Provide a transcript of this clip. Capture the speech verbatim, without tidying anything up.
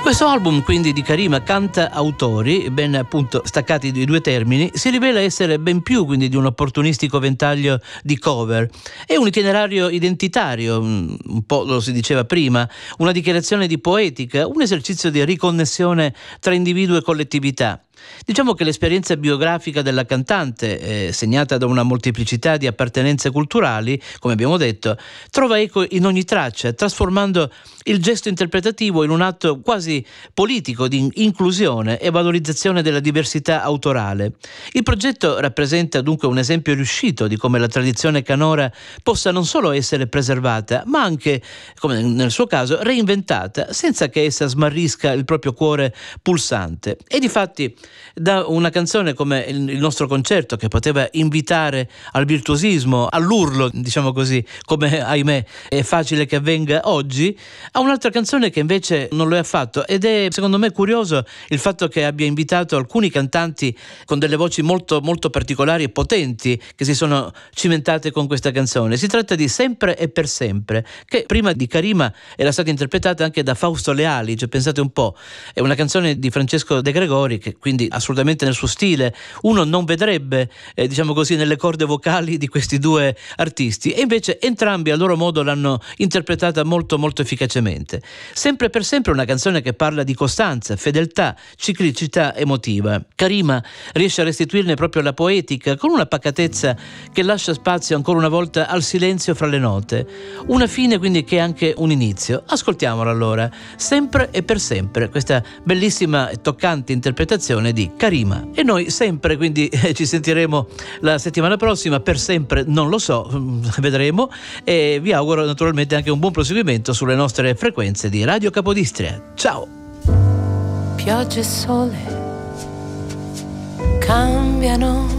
Questo album quindi di Karima Canta Autori, ben appunto staccati dai due termini, si rivela essere ben più quindi di un opportunistico ventaglio di cover. È un itinerario identitario, un po' lo si diceva prima, una dichiarazione di poetica, un esercizio di riconnessione tra individuo e collettività. Diciamo che l'esperienza biografica della cantante, eh, segnata da una molteplicità di appartenenze culturali, come abbiamo detto, trova eco in ogni traccia, trasformando il gesto interpretativo in un atto quasi politico di inclusione e valorizzazione della diversità autorale. Il progetto rappresenta dunque un esempio riuscito di come la tradizione canora possa non solo essere preservata, ma anche, come nel suo caso, reinventata, senza che essa smarrisca il proprio cuore pulsante. E difatti, da una canzone come il nostro concerto, che poteva invitare al virtuosismo, all'urlo, diciamo così, come ahimè è facile che avvenga oggi, a un'altra canzone che invece non lo è affatto, ed è secondo me curioso il fatto che abbia invitato alcuni cantanti con delle voci molto molto particolari e potenti che si sono cimentate con questa canzone. Si tratta di Sempre e per sempre, che prima di Karima era stata interpretata anche da Fausto Leali, cioè pensate un po', è una canzone di Francesco De Gregori che quindi assolutamente nel suo stile uno non vedrebbe eh, diciamo così nelle corde vocali di questi due artisti, e invece entrambi a loro modo l'hanno interpretata molto molto efficacemente. Sempre per sempre una canzone che parla di costanza, fedeltà, ciclicità emotiva. Karima riesce a restituirne proprio la poetica con una pacatezza che lascia spazio ancora una volta al silenzio fra le note, una fine quindi che è anche un inizio. Ascoltiamola allora, Sempre e per sempre, questa bellissima e toccante interpretazione di Karima. E noi sempre quindi eh, ci sentiremo la settimana prossima, per sempre non lo so, vedremo, e vi auguro naturalmente anche un buon proseguimento sulle nostre frequenze di Radio Capodistria. Ciao! Pioggia e sole cambiano